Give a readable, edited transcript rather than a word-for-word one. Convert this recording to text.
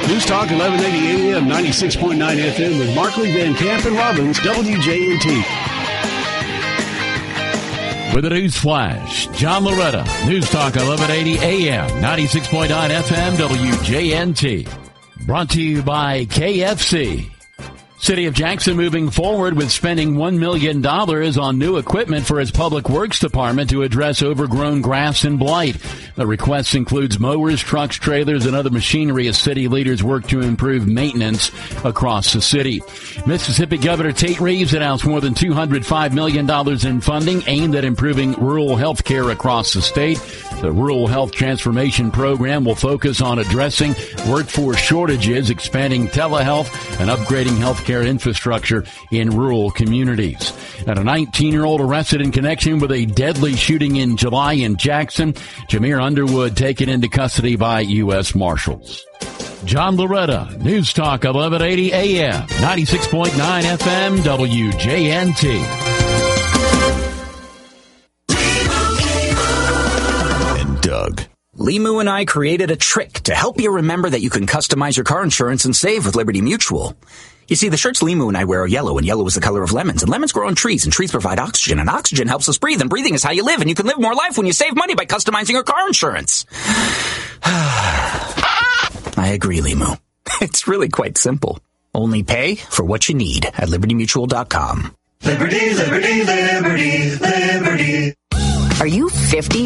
News Talk 1180 AM, 96.9 FM with Markley, Van Camp, and Robbins, WJNT. With a news flash, John Loretta, News Talk 1180 AM, 96.9 FM, WJNT. Brought to you by KFC. City of Jackson moving forward with spending $1 million on new equipment for its public works department to address overgrown grass and blight. The request includes mowers, trucks, trailers, and other machinery as city leaders work to improve maintenance across the city. Mississippi Governor Tate Reeves announced more than $205 million in funding aimed at improving rural health care across the state. The Rural Health Transformation Program will focus on addressing workforce shortages, expanding telehealth, and upgrading healthcare infrastructure in rural communities. And a 19-year-old arrested in connection with a deadly shooting in July in Jackson. Jameer Underwood taken into custody by U.S. Marshals. John Loretta, News Talk 1180 AM, 96.9 FM, WJNT. Doug. Limu and I created a trick to help you remember that you can customize your car insurance and save with Liberty Mutual. You see, the shirts Limu and I wear are yellow, and yellow is the color of lemons, and lemons grow on trees, and trees provide oxygen, and oxygen helps us breathe, and breathing is how you live, and you can live more life when you save money by customizing your car insurance. I agree, Limu. It's really quite simple. Only pay for what you need at libertymutual.com. Liberty, liberty, liberty, liberty. Are you 50